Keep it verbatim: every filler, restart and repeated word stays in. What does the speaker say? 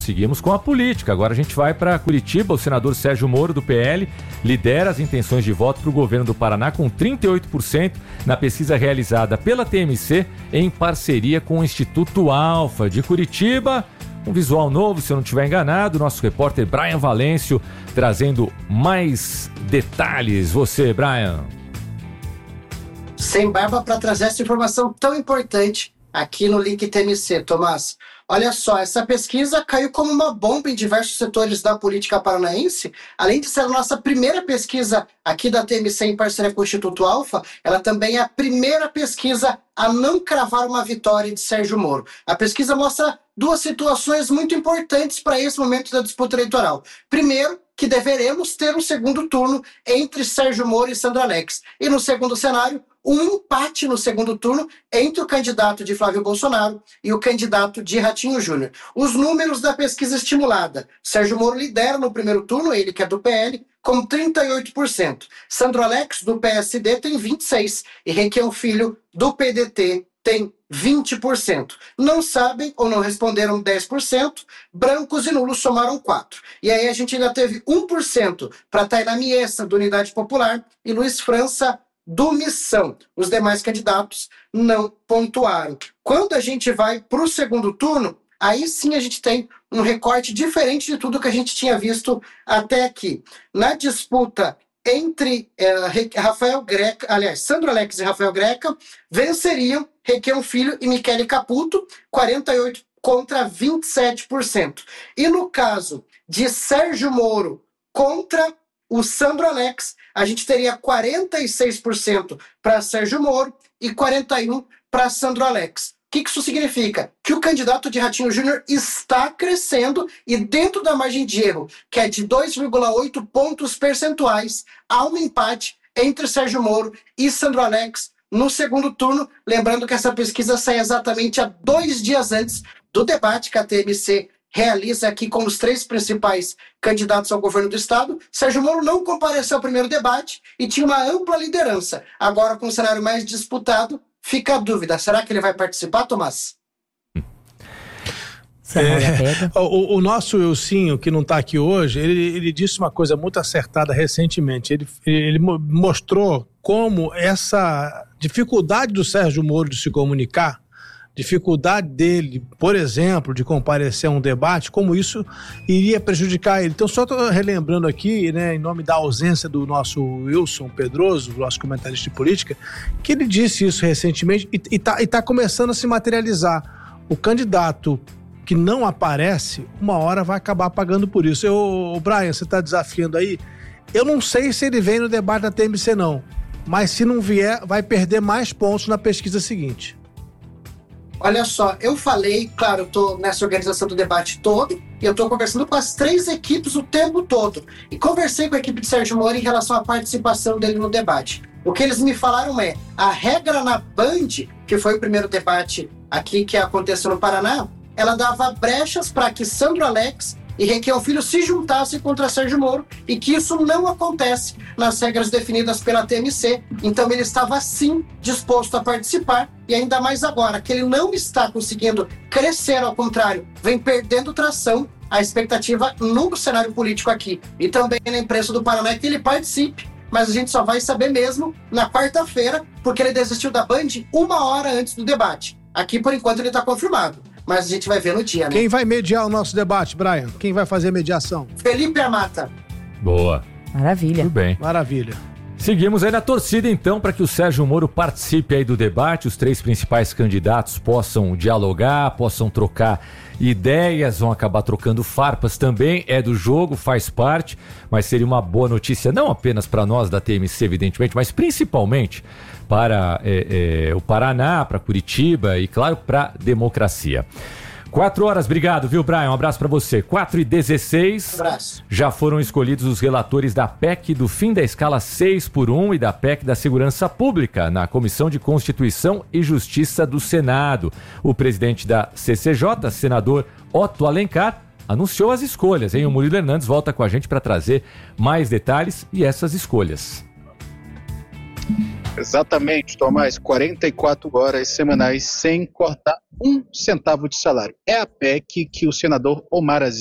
Seguimos com a política. Agora a gente vai para Curitiba. O senador Sérgio Moro, do P L, lidera as intenções de voto para o governo do Paraná com trinta e oito por cento na pesquisa realizada pela T M C em parceria com o Instituto Alfa de Curitiba. Um visual novo, se eu não estiver enganado. Nosso repórter Brian Valêncio trazendo mais detalhes. Você, Brian. Sem barba para trazer essa informação tão importante aqui no Link T M C, Tomás. Olha só, essa pesquisa caiu como uma bomba em diversos setores da política paranaense. Além de ser a nossa primeira pesquisa aqui da T M C em parceria com o Instituto Alfa, ela também é a primeira pesquisa a não cravar uma vitória de Sérgio Moro. A pesquisa mostra duas situações muito importantes para esse momento da disputa eleitoral. Primeiro, que deveremos ter um segundo turno entre Sérgio Moro e Sandro Alex. E no segundo cenário, um empate no segundo turno entre o candidato de Flávio Bolsonaro e o candidato de Ratinho Júnior. Os números da pesquisa estimulada. Sérgio Moro lidera no primeiro turno, ele que é do P L, com trinta e oito por cento. Sandro Alex, do P S D, tem vinte e seis por cento. E Requião Filho, do P D T, tem vinte por cento. Não sabem ou não responderam dez por cento. Brancos e nulos somaram quatro por cento. E aí a gente ainda teve um por cento para Tainá Miessa, do Unidade Popular, e Luiz França, do Missão. Os demais candidatos não pontuaram. Quando a gente vai para o segundo turno, aí sim a gente tem um recorte diferente de tudo que a gente tinha visto até aqui. Na disputa entre eh, Rafael Greca, aliás, Sandro Alex e Rafael Greca, venceriam Requião Filho e Michele Caputo, quarenta e oito por cento contra vinte e sete por cento. E no caso de Sérgio Moro contra o Sandro Alex, a gente teria quarenta e seis por cento para Sérgio Moro e quarenta e um por cento para Sandro Alex. O que isso significa? Que o candidato de Ratinho Júnior está crescendo e dentro da margem de erro, que é de dois vírgula oito pontos percentuais, há um empate entre Sérgio Moro e Sandro Alex no segundo turno. Lembrando que essa pesquisa sai exatamente há dois dias antes do debate que a T M C realiza aqui com os três principais candidatos ao governo do estado. Sérgio Moro não compareceu ao primeiro debate e tinha uma ampla liderança. Agora, com o cenário mais disputado, fica a dúvida. Será que ele vai participar, Tomás? É, o, o nosso Elcinho, que não está aqui hoje, ele, ele disse uma coisa muito acertada recentemente. Ele, ele mostrou como essa dificuldade do Sérgio Moro de se comunicar, dificuldade dele, por exemplo, de comparecer a um debate, como isso iria prejudicar ele. Então, só estou relembrando aqui, né, em nome da ausência do nosso Wilson Pedroso, nosso comentarista de política, que ele disse isso recentemente e está tá começando a se materializar. O candidato que não aparece, uma hora vai acabar pagando por isso. Eu, o Brian, você está desafiando aí? Eu não sei se ele vem no debate da T M C, não. Mas se não vier, vai perder mais pontos na pesquisa seguinte. Olha só, eu falei, claro, eu estou nessa organização do debate todo, e eu estou conversando com as três equipes o tempo todo. E conversei com a equipe de Sérgio Moro em relação à participação dele no debate. O que eles me falaram é, a regra na Band, que foi o primeiro debate aqui que aconteceu no Paraná, ela dava brechas para que Sandro Alex e Requião Filho se juntassem contra Sérgio Moro, e que isso não acontece nas regras definidas pela T M C. Então ele estava sim disposto a participar, e ainda mais agora que ele não está conseguindo crescer, ao contrário, vem perdendo tração. A expectativa no cenário político aqui e também na imprensa do Paraná é que ele participe, mas a gente só vai saber mesmo na quarta-feira, porque ele desistiu da Band uma hora antes do debate. Aqui, por enquanto, ele está confirmado, mas a gente vai ver no dia, né? Quem vai mediar o nosso debate, Brian? Quem vai fazer a mediação? Felipe Amata. Boa. Maravilha. Tudo bem. Maravilha. Seguimos aí na torcida, então, para que o Sérgio Moro participe aí do debate, os três principais candidatos possam dialogar, possam trocar ideias, vão acabar trocando farpas também, é do jogo, faz parte, mas seria uma boa notícia, não apenas para nós da T M C, evidentemente, mas principalmente para é, é, o Paraná, para Curitiba e, claro, para a democracia. Quatro horas, obrigado, viu, Brian? Um abraço para você. Quatro e dezesseis. Um abraço. Já foram escolhidos os relatores da P E C do fim da escala seis por um e da P E C da Segurança Pública na Comissão de Constituição e Justiça do Senado. O presidente da C C J, senador Otto Alencar, anunciou as escolhas, hein? O Murilo Hernandes volta com a gente para trazer mais detalhes e essas escolhas. Exatamente, Tomás, quarenta e quatro horas semanais sem cortar um centavo de salário. É a P E C que o senador Omar Aziz